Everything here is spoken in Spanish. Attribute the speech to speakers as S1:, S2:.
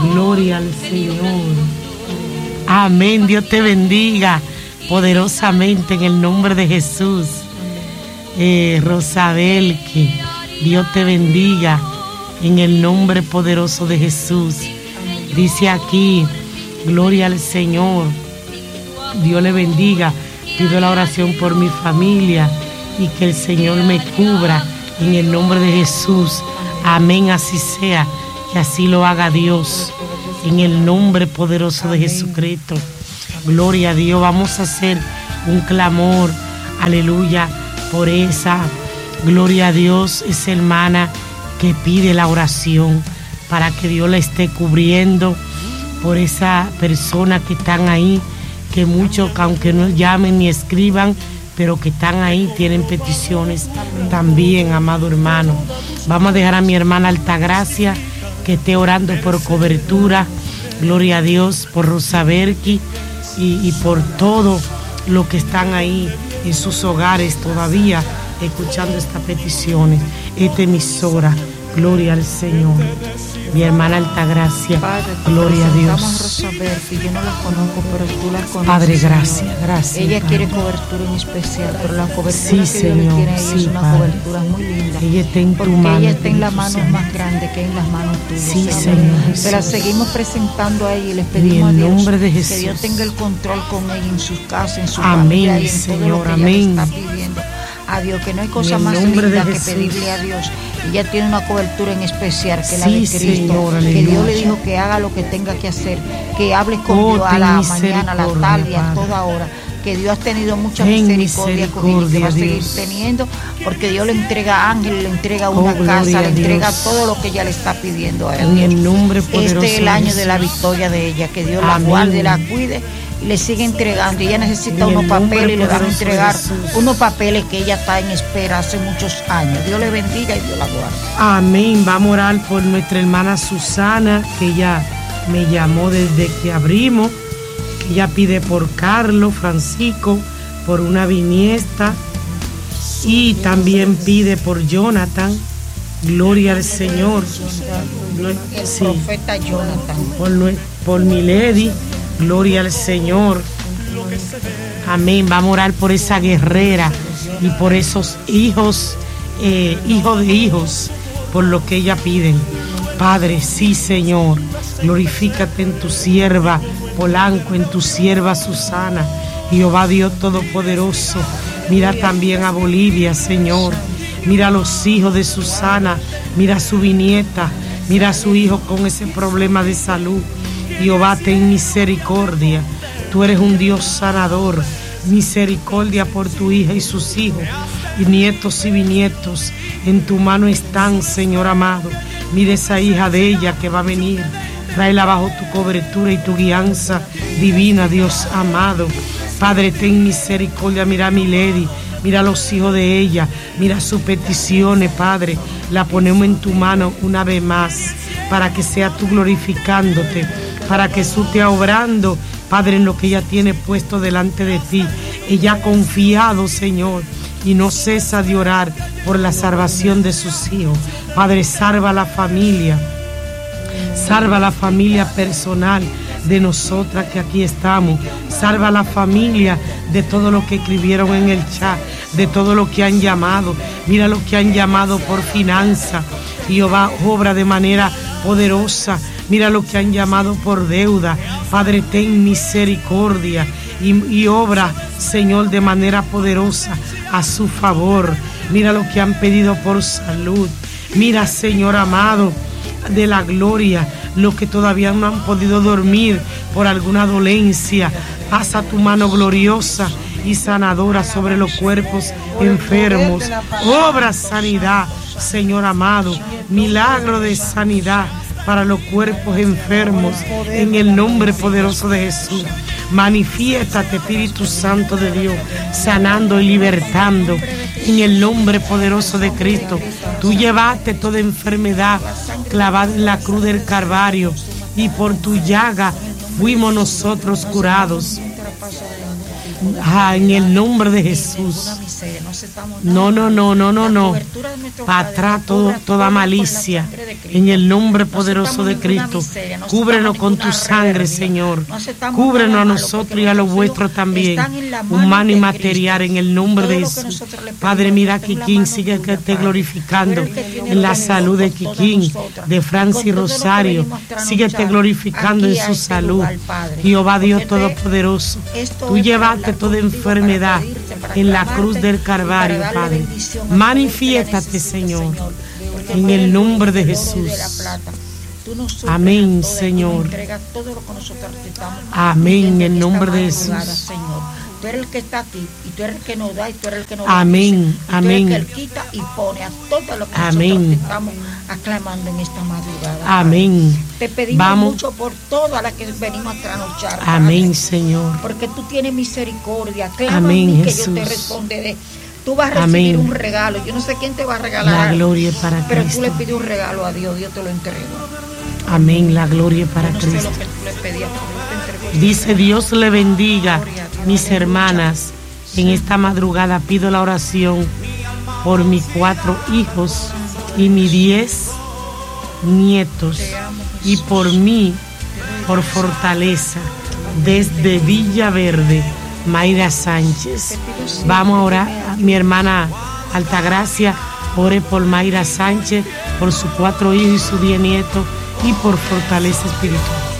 S1: Gloria al Señor. Amén. Dios te bendiga poderosamente en el nombre de Jesús. Rosabel, que Dios te bendiga en el nombre poderoso de Jesús. Dice aquí, gloria al Señor. Dios le bendiga. Pido la oración por mi familia y que el Señor me cubra en el nombre de Jesús. Amén, así sea, que así lo haga Dios en el nombre poderoso de Jesucristo. Gloria a Dios. Vamos a hacer un clamor, aleluya, por esa, gloria a Dios, esa hermana que pide la oración para que Dios la esté cubriendo, por esa persona que están ahí, que muchos, aunque no llamen ni escriban, pero que están ahí, tienen peticiones también, amado hermano. Vamos a dejar a mi hermana Altagracia que esté orando por cobertura, gloria a Dios, por Rosaberqui y por todo lo que están ahí en sus hogares todavía escuchando estas peticiones, esta emisora. Gloria al Señor. Mi hermana Altagracia,
S2: Padre,
S1: gloria a Dios.
S2: Rosaberqui, yo no la conozco, pero tú la conoces.
S1: Padre, gracias.
S2: Ella
S1: Padre.
S2: quiere cobertura en especial, pero la cobertura
S1: Sí,
S2: que
S1: Señor,
S2: Dios le tiene a ella
S1: sí,
S2: es una
S1: Padre.
S2: cobertura muy linda.
S1: Ella está en tu
S2: porque
S1: mano,
S2: ella está en las
S1: Espíritu
S2: manos
S1: Santo.
S2: más grandes que en las manos tuyas.
S1: Sí,
S2: Señor.
S1: Señor
S2: Te la
S1: Jesús.
S2: seguimos presentando a ella y les
S1: En
S2: pedimos a
S1: el
S2: Dios
S1: nombre de
S2: que
S1: Jesús.
S2: Dios tenga el control con ella en sus casas, en su
S1: Amén,
S2: familia y en
S1: Señor,
S2: todo lo que
S1: amén.
S2: ella le está pidiendo a Dios, que no hay cosa
S1: el
S2: más
S1: nombre de
S2: linda que
S1: Jesús.
S2: pedirle a Dios. Ella tiene una cobertura en especial, que es la
S1: Sí,
S2: de Cristo,
S1: Señor,
S2: que
S1: aleluya.
S2: Dios le dijo que haga lo que tenga que hacer, que hables con
S1: Oh,
S2: Dios a
S1: ten
S2: la mañana, a la
S1: misericordia,
S2: tarde, a
S1: Padre.
S2: toda hora, que Dios ha tenido mucha
S1: Ten
S2: misericordia con ella y que va a seguir
S1: Dios.
S2: teniendo, porque Dios le entrega ángeles, le entrega una
S1: gloria
S2: casa,
S1: a
S2: le entrega
S1: Dios.
S2: todo lo que ella le está pidiendo a él.
S1: En el nombre poderoso
S2: Este es el
S1: de
S2: año de la
S1: Jesús.
S2: victoria de ella, que Dios la
S1: Amén.
S2: guarde, la cuide y le sigue entregando. Ella necesita
S1: En el
S2: unos
S1: nombre
S2: papeles y le van a
S1: poderoso de
S2: entregar
S1: Jesús.
S2: unos papeles que ella está en espera hace muchos años. Dios le bendiga y Dios la guarde.
S1: Amén. Vamos a orar por nuestra hermana Susana, que ella me llamó desde que abrimos, que ella pide por Carlos Francisco, por una viñesta, y también pide por Jonathan. Gloria al Señor.
S2: El
S1: Sí.
S2: profeta Jonathan.
S1: Por mi lady, gloria al Señor. Amén. Vamos a orar por esa guerrera y por esos hijos, hijos de hijos, por lo que ella piden. Padre, sí, Señor, glorifícate en tu sierva Polanco, en tu sierva Susana. Jehová Dios Todopoderoso, mira también a Bolivia, Señor. Mira a los hijos de Susana, mira a su bisnieta, mira a su hijo con ese problema de salud. Jehová, ten misericordia. Tú eres un Dios sanador. Misericordia por tu hija y sus hijos, y nietos y bisnietos. En tu mano están, Señor amado. Mira esa hija de ella que va a venir. Tráela bajo tu cobertura y tu guianza divina, Dios amado. Padre, ten misericordia. Mira a mi lady. Mira a los hijos de ella, mira sus peticiones, Padre. La ponemos en tu mano una vez más, para que sea tú glorificándote, para que tú estés obrando, Padre, en lo que ella tiene puesto delante de ti. Ella ha confiado, Señor, y no cesa de orar por la salvación de sus hijos. Padre, salva la familia personal de nosotras que aquí estamos. Salva la familia de todo lo que escribieron en el chat, de todo lo que han llamado. Mira lo que han llamado por finanza. Jehová obra de manera poderosa. Mira lo que han llamado por deuda. Padre, ten misericordia y obra, Señor, de manera poderosa a su favor. Mira lo que han pedido por salud. Mira, Señor amado, de la gloria, los que todavía no han podido dormir por alguna dolencia. Pasa tu mano gloriosa y sanadora sobre los cuerpos enfermos. Obra sanidad, Señor amado, milagro de sanidad para los cuerpos enfermos, en el nombre poderoso de Jesús. Manifiéstate, Espíritu Santo de Dios, sanando y libertando, en el nombre poderoso de Cristo. Tú llevaste toda enfermedad clavada en la cruz del Calvario, y por tu llaga fuimos nosotros curados. En el nombre de Jesús. No. Para atrás toda malicia. En el nombre poderoso de Cristo. Cúbrenos con tu sangre, Señor. Cúbrenos a nosotros y a los vuestros también. Humano y material, en el nombre de Jesús. Padre, mira a Kikín, sigue que esté glorificando en la salud de Kikín, de Francis Rosario. Sigue esté glorificando en su salud. Jehová Dios Todopoderoso, tú llevaste toda enfermedad en la cruz del Calvario, Padre. Manifiéstate, Señor, en el nombre de Jesús. Amén, Señor. Amén, en el nombre de Jesús.
S2: Tú eres el que está aquí, y tú eres el que nos da, y tú eres el que nos da.
S1: Amén, amén.
S2: Tú eres el que quita y pone a todo lo que nosotros te estamos aclamando en esta madrugada.
S1: Amén.
S2: Te pedimos mucho por todas las que venimos a trasnochar.
S1: Amén,
S2: Padre,
S1: Señor.
S2: porque tú tienes misericordia. Clama
S1: Amén,
S2: a mí que
S1: Jesús.
S2: yo te responderé. Tú vas a recibir un regalo. Yo no sé quién te va a regalar.
S1: La gloria para Cristo.
S2: Pero tú le pides un regalo a Dios, Dios te lo entregó.
S1: Amén, la gloria para
S2: yo no
S1: Cristo.
S2: sé lo que tú le pedías, pero Dios te entregó.
S1: Dice: Dios le bendiga, mis hermanas. En esta madrugada pido la oración por mis 4 hijos y mis 10 nietos, y por mí, por fortaleza, desde Villaverde, Mayra Sánchez. Vamos a orar. Mi hermana Altagracia, ore por Mayra Sánchez, por sus 4 hijos y sus 10 nietos, y por fortaleza espiritual.